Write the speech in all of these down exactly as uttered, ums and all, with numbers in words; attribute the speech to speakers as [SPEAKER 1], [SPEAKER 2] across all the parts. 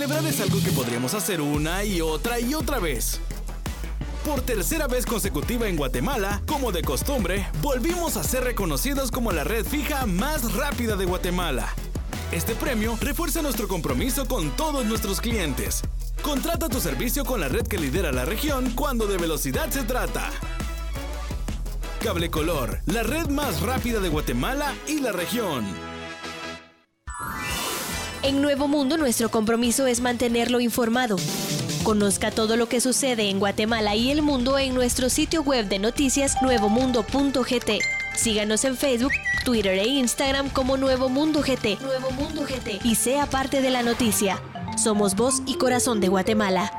[SPEAKER 1] Celebrar es algo que podríamos hacer una y otra y otra vez. Por tercera vez consecutiva en Guatemala, como de costumbre, volvimos a ser reconocidos como la red fija más rápida de Guatemala. Este premio refuerza nuestro compromiso con todos nuestros clientes. Contrata tu servicio con la red que lidera la región cuando de velocidad se trata. Cablecolor, la red más rápida de Guatemala y la región.
[SPEAKER 2] En Nuevo Mundo, nuestro compromiso es mantenerlo informado. Conozca todo lo que sucede en Guatemala y el mundo en nuestro sitio web de noticias nuevo mundo punto g t. Síganos en Facebook, Twitter e Instagram como Nuevo Mundo G T. Nuevo Mundo G T. Y sea parte de la noticia. Somos voz y corazón de Guatemala.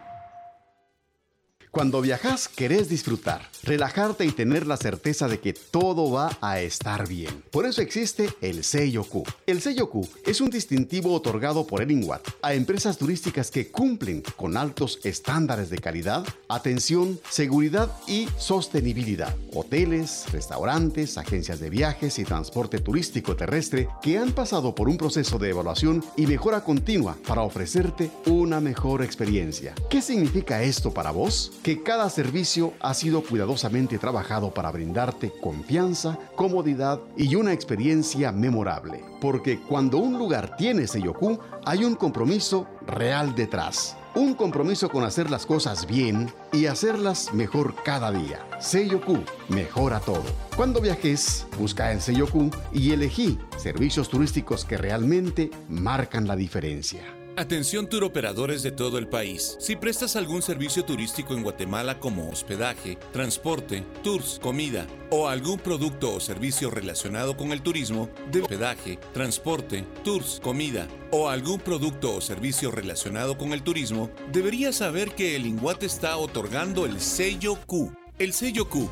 [SPEAKER 3] Cuando viajas, querés disfrutar, relajarte y tener la certeza de que todo va a estar bien. Por eso existe el sello Q. El sello Q es un distintivo otorgado por el INGUAT a empresas turísticas que cumplen con altos estándares de calidad, atención, seguridad y sostenibilidad. Hoteles, restaurantes, agencias de viajes y transporte turístico terrestre que han pasado por un proceso de evaluación y mejora continua para ofrecerte una mejor experiencia. ¿Qué significa esto para vos? Que cada servicio ha sido cuidadosamente trabajado para brindarte confianza, comodidad y una experiencia memorable. Porque cuando un lugar tiene sello Q, hay un compromiso real detrás. Un compromiso con hacer las cosas bien y hacerlas mejor cada día. Sello Q, mejora todo. Cuando viajes, busca en Sello Q y elegí servicios turísticos que realmente marcan la diferencia.
[SPEAKER 4] Atención turoperadores de todo el país. Si prestas algún servicio turístico en Guatemala como hospedaje, transporte, tours, comida o algún producto o servicio relacionado con el turismo, de hospedaje, transporte, tours, comida o algún producto o servicio relacionado con el turismo, deberías saber que el INGUAT está otorgando el sello Q. El sello Q